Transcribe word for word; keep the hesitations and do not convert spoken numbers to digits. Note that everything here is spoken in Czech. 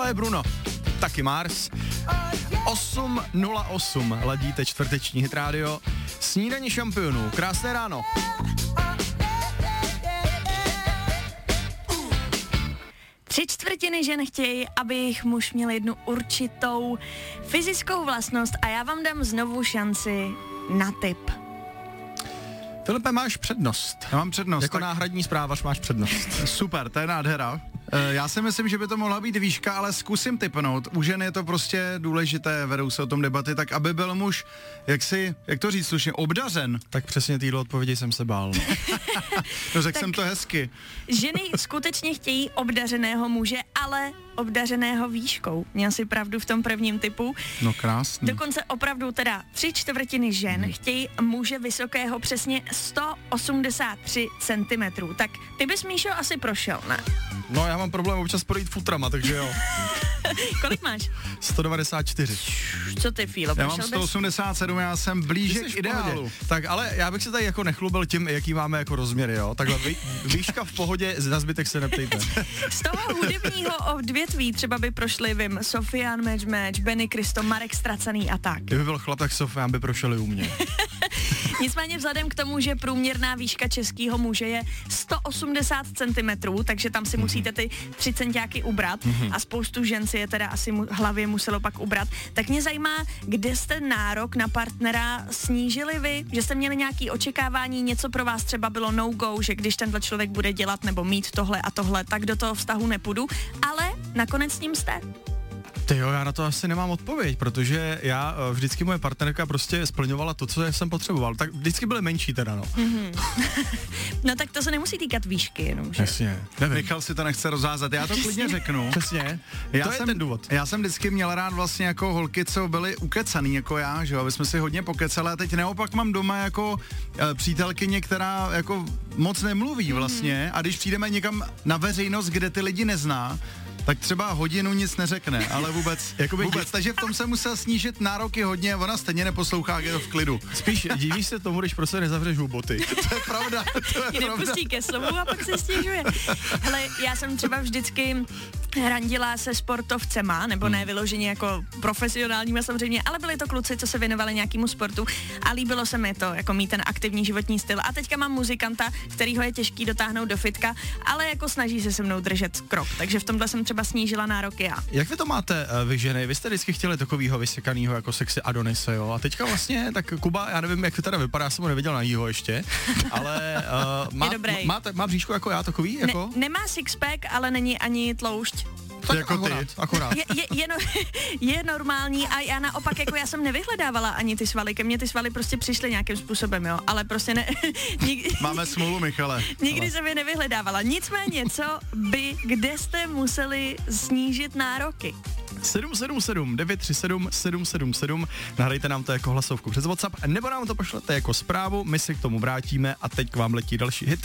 je Bruno, taky Mars. osm nula osm ladíte čtvrteční Hit Radio. Snídaní šampionů, krásné ráno. Tři čtvrtiny žen chtějí, aby jejich muž měl jednu určitou fyzickou vlastnost a já vám dám znovu šanci na tip. Filipe, máš přednost. Já mám přednost. Jako tak... náhradní zprávař máš přednost. Super, to je nádhera. E, já si myslím, že by to mohla být výška, ale zkusím tipnout. U žen je to prostě důležité, vedou se o tom debaty, tak aby byl muž, jak si, jak to říct slušně, obdařen. Tak přesně týhle odpovědi jsem se bál. No řekl jsem to hezky. Ženy skutečně chtějí obdařeného muže, ale obdařeného výškou. Měl si pravdu v tom prvním typu. No krásný. Dokonce opravdu teda tři čtvrtiny žen hmm. chtějí muže vysokého přesně sto osmdesát tři centimetrů. Tak ty bys, Míšo, asi prošel, ne? No já mám problém občas projít futrama, takže jo. Kolik máš? sto devadesát čtyři. Co ty, Fílo, já mám sto osmdesát sedm, já jsem blíže k ideálu. Tak ale já bych se tady jako nechlubil tím, jaký máme jako rozměry, jo. Takhle vý, výška v pohodě, na zbytek se neptejte. Z toho hudebního odvětví třeba by prošli, vím, Sofian Match Match, Benny Cristo, Marek Stracaný a tak. Kdyby byl chlap, tak Sofian by prošel i u mě. Nicméně vzhledem k tomu, že průměrná výška českého muže je sto osmdesát centimetrů, takže tam si mm-hmm. musíte ty tři centiáky ubrat mm-hmm. a spoustu žen si je teda asi mu, hlavě muselo pak ubrat, tak mě zajímá, kde jste nárok na partnera snížili vy, že jste měli nějaké očekávání, něco pro vás třeba bylo no-go, že když tenhle člověk bude dělat nebo mít tohle a tohle, tak do toho vztahu nepůjdu, ale nakonec s ním jste. Ty jo, já na to asi nemám odpověď, protože já vždycky moje partnerka prostě splňovala to, co jsem potřeboval. Tak vždycky byly menší teda, no. Mm-hmm. No tak to se nemusí týkat výšky jenom, že? Jasně. Michal si to nechce rozházat, já to klidně řeknu. Přesně. Já to jsem, je ten důvod. Já jsem vždycky měl rád vlastně jako holky, co byly ukecaný jako já, že jo, aby jsme si hodně pokecali a teď naopak mám doma jako e, přítelkyně, která jako moc nemluví vlastně mm-hmm. a když přijdeme někam na veřejnost, kde ty lidi nezná, tak třeba hodinu nic neřekne, ale vůbec, jakoby vůbec. Dě... Takže v tom se musel snížit nároky hodně, ona stejně neposlouchá, jak je to v klidu. Spíš divíš se tomu, když prostě nezavřeš huboty. To je pravda, to je ji pravda. nepustí ke slovu a pak se stěžuje. Hele, já jsem třeba vždycky randila se sportovcema, nebo ne vyloženě jako profesionálníma samozřejmě, ale byli to kluci, co se věnovali nějakému sportu a líbilo se mi to, jako mít ten aktivní životní styl. A teďka mám muzikanta, kterýho je těžký dotáhnout do fitka, ale jako snaží se se mnou držet krok, takže v tomhle jsem třeba snížila nároky já. Jak vy to máte, vy ženy? Vy jste vždycky chtěli takovýho vysekanýho jako sexy Adonise, jo? A teďka vlastně, tak Kuba, já nevím, jak to teda vypadá, jsem ho neviděl na jího ještě, ale uh, má, má, má bříško jako já takový? Jako? Ne, nemá sixpack, ale není ani tloušť. Tak jako akorát, ty. akorát. Je, je, je, no, je normální a já naopak, jako já jsem nevyhledávala ani ty svaly, ke mně ty svaly prostě přišly nějakým způsobem, jo, ale prostě ne... Nikdy, Máme smůlu, Michale. Nikdy ale. jsem je nevyhledávala, nicméně, co by, kde jste museli snížit nároky? sedm sedm sedm devět tři sedm sedm sedm sedm, nahrajte nám to jako hlasovku přes WhatsApp, nebo nám to pošlete jako zprávu, my se k tomu vrátíme a teď k vám letí další hity.